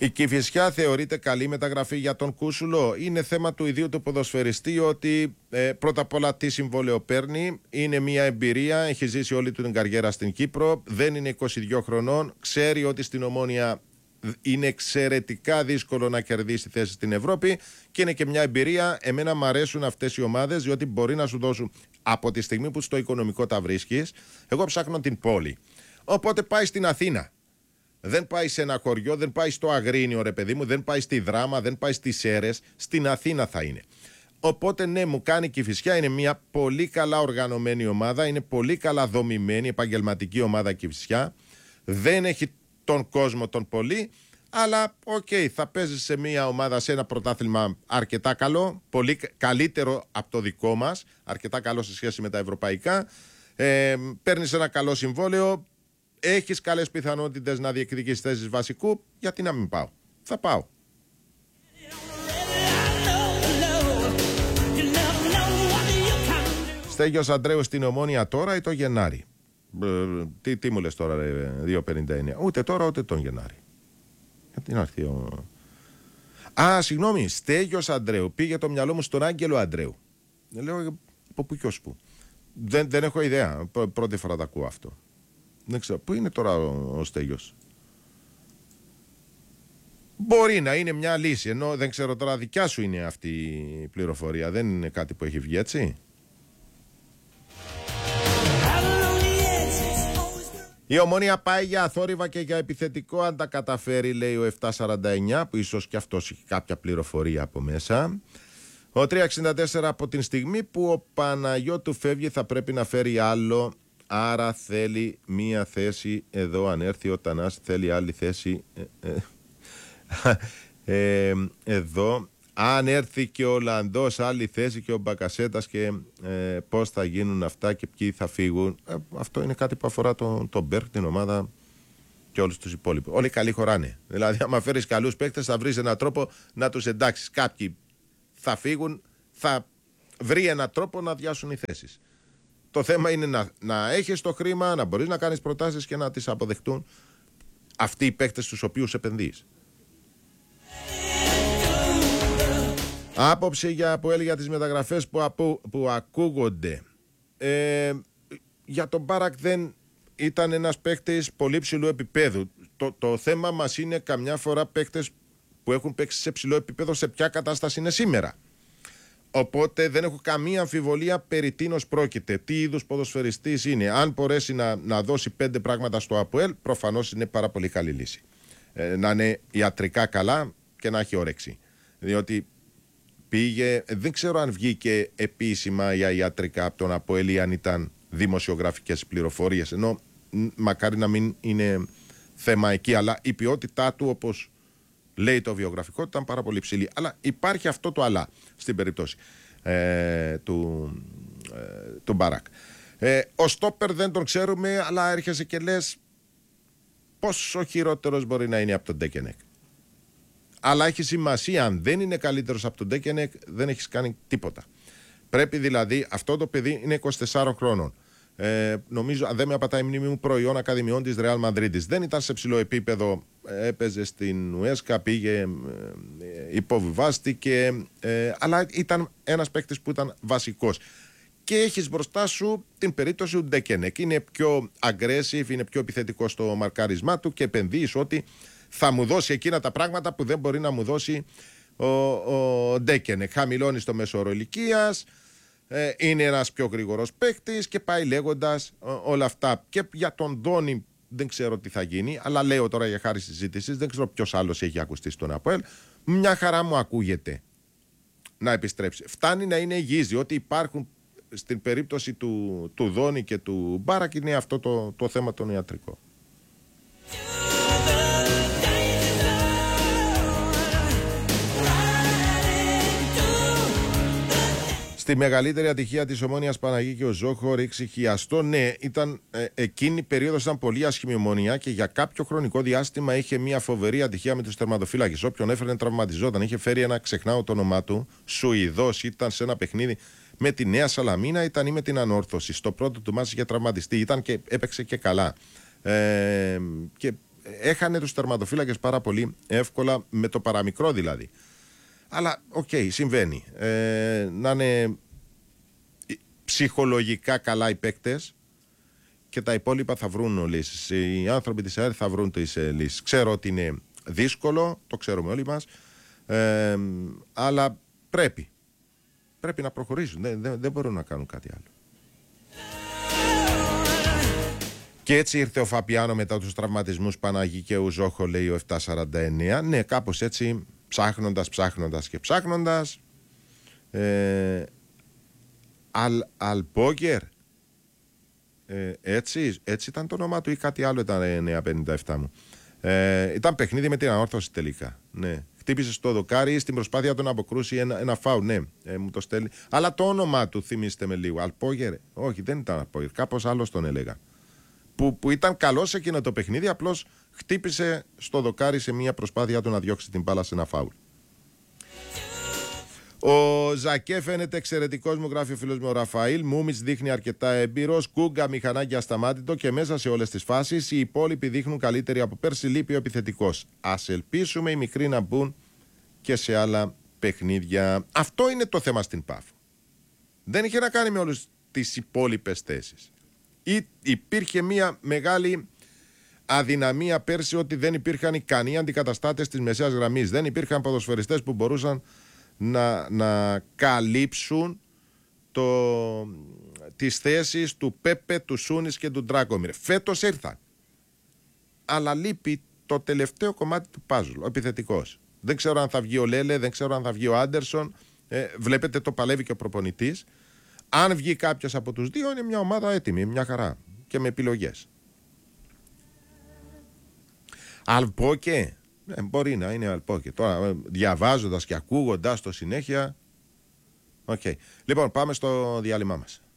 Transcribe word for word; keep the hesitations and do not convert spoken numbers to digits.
Η Κηφισιά θεωρείται καλή μεταγραφή για τον Κούσουλο. Είναι θέμα του ιδίου του ποδοσφαιριστή ότι ε, πρώτα απ' όλα τι συμβόλαιο παίρνει. Είναι μια εμπειρία, έχει ζήσει όλη του την καριέρα στην Κύπρο. Δεν είναι είκοσι δύο χρονών. Ξέρει ότι στην Ομόνοια είναι εξαιρετικά δύσκολο να κερδίσει θέση στην Ευρώπη. Και είναι και μια εμπειρία. Εμένα μου αρέσουν αυτές οι ομάδες, διότι μπορεί να σου δώσουν από τη στιγμή που στο οικονομικό τα βρίσκεις. Εγώ ψάχνω την πόλη. Οπότε πάει στην Αθήνα. Δεν πάει σε ένα χωριό, δεν πάει στο Αγρίνιο, ρε παιδί μου, δεν πάει στη Δράμα, δεν πάει στις Σέρρες. Στην Αθήνα θα είναι. Οπότε ναι, μου κάνει Κηφισιά. Είναι μια πολύ καλά οργανωμένη ομάδα. Είναι πολύ καλά δομημένη, επαγγελματική ομάδα Κηφισιά. Δεν έχει τον κόσμο τον πολύ. Αλλά οκ, okay, θα παίζει σε μια ομάδα, σε ένα πρωτάθλημα αρκετά καλό. Πολύ καλύτερο από το δικό μας. Αρκετά καλό σε σχέση με τα ευρωπαϊκά. Ε, παίρνεις ένα καλό συμβόλαιο. Έχεις καλές πιθανότητες να διεκδικήσεις θέσεις βασικού. Γιατί να μην πάω? Θα πάω. Στέγιος Αντρέου στην Ομόνοια τώρα ή το Γενάρη? Ε, τι, τι μου λες τώρα, ρε, δύο πενήντα εννέα? Ούτε τώρα ούτε τον Γενάρη. Γιατί να έρθει ο... Α, συγγνώμη, Στέγιος Αντρέου. Πήγε το μυαλό μου στον Άγγελο Αντρέου. Λέω από πού και ως πού. Δεν, δεν έχω ιδέα. Πρώτη φορά τα ακούω αυτό. Δεν ξέρω. Πού είναι τώρα ο, ο Στέγιος? Μπορεί να είναι μια λύση. Ενώ δεν ξέρω τώρα, δικιά σου είναι αυτή η πληροφορία. Δεν είναι κάτι που έχει βγει, έτσι. Η Ομόνοια πάει για αθόρυβα και για επιθετικό αν τα καταφέρει, λέει ο επτακόσια σαράντα εννέα, που ίσως και αυτός έχει κάποια πληροφορία από μέσα. Ο τριακόσια εξήντα τέσσερα, από την στιγμή που ο Παναγιώτου φεύγει θα πρέπει να φέρει άλλο. Άρα θέλει μία θέση εδώ. Αν έρθει ο Τανάς θέλει άλλη θέση ε, ε, ε, εδώ. Αν έρθει και ο Ολλανδός άλλη θέση και ο Μπακασέτας και ε, πώς θα γίνουν αυτά και ποιοι θα φύγουν. Ε, αυτό είναι κάτι που αφορά τον το Μπέρκ, την ομάδα και όλους τους υπόλοιπους. Όλοι καλοί χωράνε. Δηλαδή άμα φέρεις καλούς παίκτες θα βρεις έναν τρόπο να τους εντάξεις. Κάποιοι θα φύγουν, θα βρει έναν τρόπο να αδειάσουν οι θέσεις. Το θέμα είναι να, να έχεις το χρήμα, να μπορείς να κάνεις προτάσεις και να τις αποδεχτούν αυτοί οι παίκτες στους οποίους επενδύεις. Άποψη για ΑΠΟΕΛ για τις μεταγραφές που, απο, που ακούγονται. Ε, για τον Μπάρακ δεν ήταν ένας παίκτης πολύ ψηλού επίπεδου. Το, το θέμα μας είναι καμιά φορά παίκτες που έχουν παίξει σε ψηλό επίπεδο σε ποια κατάσταση είναι σήμερα. Οπότε δεν έχω καμία αμφιβολία περί τίνος πρόκειται, τι είδους ποδοσφαιριστής είναι. Αν μπορέσει να, να δώσει πέντε πράγματα στο ΑΠΟΕΛ, προφανώς είναι πάρα πολύ καλή λύση. Ε, να είναι ιατρικά καλά και να έχει όρεξη. Διότι πήγε, δεν ξέρω αν βγήκε επίσημα για ιατρικά από τον ΑΠΟΕΛ ή αν ήταν δημοσιογραφικές πληροφορίες. Ενώ μακάρι να μην είναι θέμα εκεί, αλλά η ποιότητά του, όπως λέει το βιογραφικό, ήταν πάρα πολύ ψηλή. Αλλά υπάρχει αυτό το αλλά στην περίπτωση ε, του, ε, του Μπάρακ. Ε, ο στόπερ δεν τον ξέρουμε, αλλά έρχεσαι και λες πόσο χειρότερος μπορεί να είναι από τον Ντέκενεκ. Αλλά έχει σημασία, αν δεν είναι καλύτερος από τον Ντέκενεκ, δεν έχεις κάνει τίποτα. Πρέπει δηλαδή, αυτό το παιδί είναι είκοσι τεσσάρων χρόνων. Ε, νομίζω, αν δεν με απατάει η μνήμη μου, προϊόν ακαδημιών της Ρεάλ Μαδρίτης. Δεν ήταν σε ψηλό επίπεδο, έπαιζε στην Ουέσκα, πήγε, ε, υποβιβάστηκε, ε, αλλά ήταν ένας παίκτης που ήταν βασικός. Και έχεις μπροστά σου την περίπτωση του Ντέκενεκ. Είναι πιο aggressive, είναι πιο επιθετικό στο μαρκάρισμά του και επενδύεις ότι θα μου δώσει εκείνα τα πράγματα που δεν μπορεί να μου δώσει ο, ο Ντέκενεκ. Χαμηλώνει στο μέσο όρο ηλικίας, ε, είναι ένας πιο γρήγορος παίκτης και πάει λέγοντας ε, όλα αυτά. Και για τον Ντόνι δεν ξέρω τι θα γίνει, αλλά λέω τώρα για χάρη συζήτησης, δεν ξέρω ποιος άλλος έχει ακουστεί στον ΑΠΟΕΛ. Μια χαρά μου ακούγεται να επιστρέψει. Φτάνει να είναι υγιής, ότι υπάρχουν στην περίπτωση του, του Δόνι και του Μπάρακ είναι αυτό το, το θέμα των ιατρικών. Στη μεγαλύτερη ατυχία της Ομόνοιας Παναγή και ο Ζόχο ρίξει χιαστό. Ναι, ήταν, ε, εκείνη η περίοδος ήταν πολύ άσχημη η Ομόνια και για κάποιο χρονικό διάστημα είχε μια φοβερή ατυχία με τους τερματοφύλακες. Όποιον έφερε τραυματιζόταν. Είχε φέρει ένα, ξεχνάω το όνομά του, Σουηδός, ήταν σε ένα παιχνίδι με τη Νέα Σαλαμίνα, ήταν ή με την Ανόρθωση. Στο πρώτο του μάτς είχε τραυματιστεί, ήταν και έπαιξε και καλά. Ε, και έχανε τους τερματοφύλακες πάρα πολύ εύκολα, με το παραμικρό δηλαδή. Αλλά οκ, okay, συμβαίνει. Ε, να είναι ψυχολογικά καλά οι παίκτες και τα υπόλοιπα θα βρουν λύσεις. Οι άνθρωποι της ΑΕΛ θα βρουν τις ε, λύσεις. Ξέρω ότι είναι δύσκολο, το ξέρουμε όλοι μας, ε, αλλά πρέπει. Πρέπει να προχωρήσουν. Δεν, δεν, δεν μπορούν να κάνουν κάτι άλλο. Και έτσι ήρθε ο Φαπιάνο μετά τους τραυματισμούς Παναγή και Ουζόχο, λέει ο επτακόσια σαράντα εννέα. Ναι, κάπως έτσι, ψάχνοντας, ψάχνοντας και ψάχνοντας. Ε, Αλ, Αλπόγκερ. Ε, έτσι, έτσι ήταν το όνομά του ή κάτι άλλο ήταν εννιακόσια πενήντα επτά μου. Ε, ήταν παιχνίδι με την ανόρθωση τελικά. Ναι. Χτύπησε στο δοκάρι στην προσπάθεια του να αποκρούσει ένα, ένα φάου. Ναι, ε, μου το στέλνει. Αλλά το όνομά του θυμίστε με λίγο. Αλπόγκερ. Όχι, δεν ήταν Αλπόγκερ. Κάπως άλλος τον έλεγα. Που, που ήταν καλός σε εκείνο το παιχνίδι, απλώς χτύπησε στο δοκάρι σε μια προσπάθεια του να διώξει την μπάλα σε ένα φάουλ. Ο Ζακέ φαίνεται εξαιρετικός, μου γράφει ο φίλος μου ο Ραφαήλ. Μούμιτς δείχνει αρκετά έμπειρος. Κούγκα μηχανάκι ασταμάτητο και μέσα σε όλες τις φάσεις οι υπόλοιποι δείχνουν καλύτεροι από πέρσι. Λείπει ο επιθετικός. Ας ελπίσουμε οι μικροί να μπουν και σε άλλα παιχνίδια. Αυτό είναι το θέμα στην Πάφο. Δεν είχε να κάνει με όλες τις υπόλοιπες θέσεις. Ή υπήρχε μια μεγάλη αδυναμία πέρσι ότι δεν υπήρχαν ικανοί αντικαταστάτες της μεσαίας γραμμής. Δεν υπήρχαν ποδοσφαιριστές που μπορούσαν να, να καλύψουν το, τις θέσεις του Πέπε, του Σούνης και του Ντράκομιρ. Φέτος ήρθαν. Αλλά λείπει το τελευταίο κομμάτι του πάζλ, ο επιθετικός. Δεν ξέρω αν θα βγει ο Λέλε, δεν ξέρω αν θα βγει ο Άντερσον. Ε, βλέπετε το παλεύει και ο προπονητής. Αν βγει κάποιος από τους δύο, είναι μια ομάδα έτοιμη, μια χαρά και με επιλογές. Αλπόκε, ε, μπορεί να είναι Αλπόκε. Τώρα διαβάζοντας και ακούγοντας το συνέχεια. Οκ. Okay. Λοιπόν, πάμε στο διάλειμμα μας.